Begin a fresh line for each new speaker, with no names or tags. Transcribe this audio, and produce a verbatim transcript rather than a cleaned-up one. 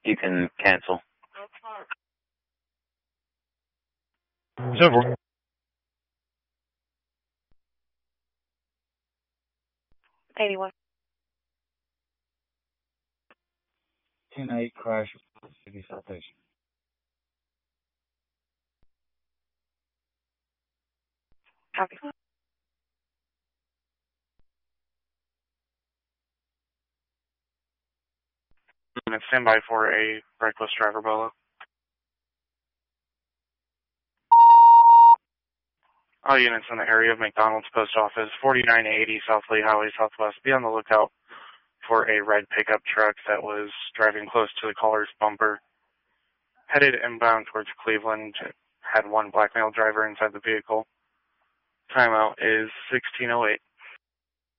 You can cancel.
Several.
eighty-one.
ten eight crash, city citation.
Copy.
And stand by for a reckless driver, Bolo. All units in the area of McDonald's Post Office, forty-nine eighty South Lee Highway Southwest. Be on the lookout for a red pickup truck that was driving close to the caller's bumper. Headed inbound towards Cleveland. Had one black male driver inside the vehicle. Timeout is sixteen oh eight.